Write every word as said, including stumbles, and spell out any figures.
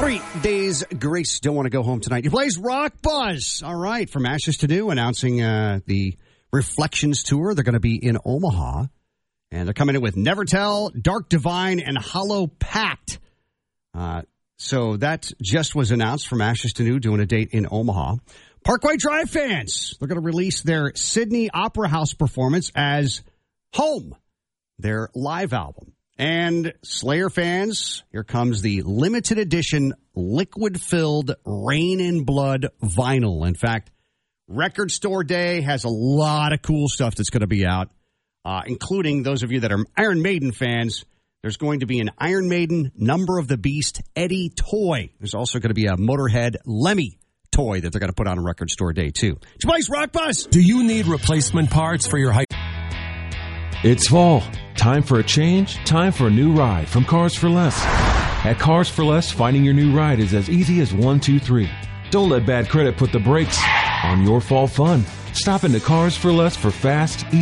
Three days grace. Don't want to go home tonight. He plays Rock Buzz. All right. From Ashes to Do, announcing uh, the Reflections Tour. They're going to be in Omaha. And they're coming in with Never Tell, Dark Divine, and Hollow Pact. Uh, so that just was announced from Ashes to New, doing a date in Omaha. Parkway Drive fans, they're going to release their Sydney Opera House performance as Home, their live album. And Slayer fans, here comes the limited edition liquid-filled Rain in Blood vinyl. In fact, Record Store Day has a lot of cool stuff that's going to be out, uh, including those of you that are Iron Maiden fans. There's going to be an Iron Maiden Number of the Beast Eddie toy. There's also going to be a Motorhead Lemmy toy that they're going to put on a Record Store Day, too. It's Rock Buzz. Do you need replacement parts for your hike? It's fall. Time for a change. Time for a new ride from Cars for Less. At Cars for Less, finding your new ride is as easy as one, two, three. Don't let bad credit put the brakes on your fall fun. Stop into Cars for Less for fast, easy